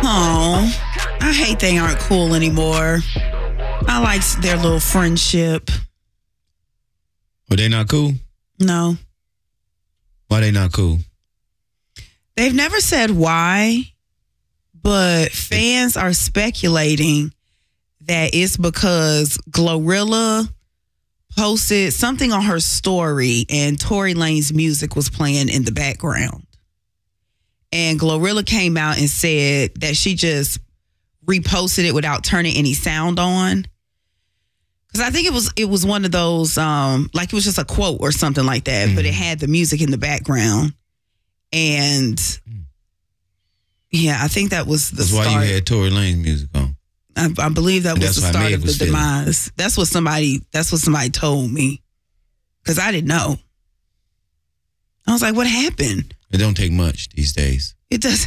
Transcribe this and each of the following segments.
Oh, I hate they aren't cool anymore. I liked their little friendship. Were they not cool? No. Why they not cool? They've never said why, but fans are speculating that it's because Glorilla posted something on her story and Tory Lanez music was playing in the background. And Glorilla came out and said that she just reposted it without turning any sound on. Because I think it was one of those, like it was just a quote or something like that, but it had the music in the background. And yeah, I think that was the start. That's why you had Tory Lanez music on. I believe that was the start of the demise. That's what somebody told me. Because I didn't know. I was like, what happened? It don't take much these days. It does.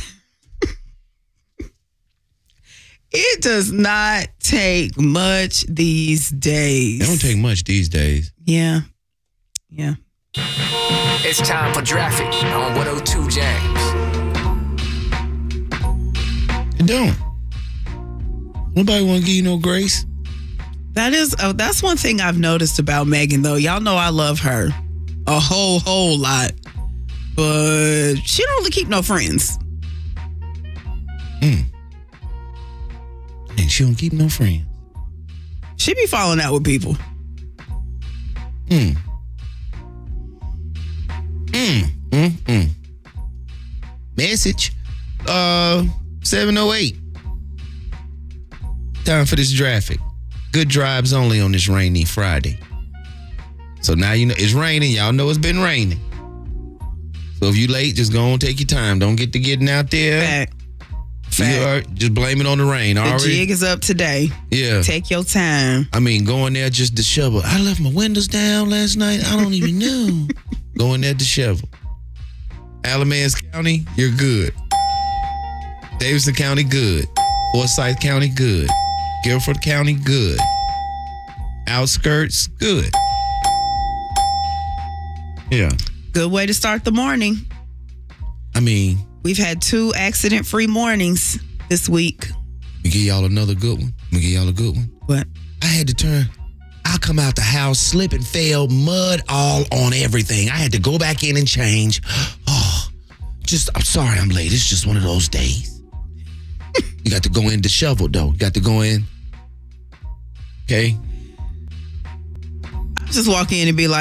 It does not take much these days. It don't take much these days. Yeah. Yeah. It's time for Traffic on 102 James. It don't. Nobody want to give you no grace. That's one thing I've noticed about Megan, though. Y'all know I love her a whole lot. But she don't really keep no friends. And she don't keep no friends. She be falling out with people. Message 708. Time for this traffic. Good drives only on this rainy Friday. So now you know it's raining. Y'all know it's been raining. So if you late, just go on, take your time. Don't get to getting out there. Fact. Just blame it on the rain. The jig is up today. Yeah. Take your time. I mean, going there just to shovel. I left my windows down last night. I don't even know. Going there to shovel. Alamance County, you're good. Davidson County, good. Forsyth County, good. Guilford County, good. Outskirts, good. Yeah. Good way to start the morning. I mean, we've had 2 accident-free mornings this week. We give y'all another good one. What? I had to turn. I come out the house, slip and fell, mud all on everything. I had to go back in and change. I'm sorry I'm late. It's just one of those days. You got to go in to shovel, though. You got to go in. Okay? I just walk in and be like,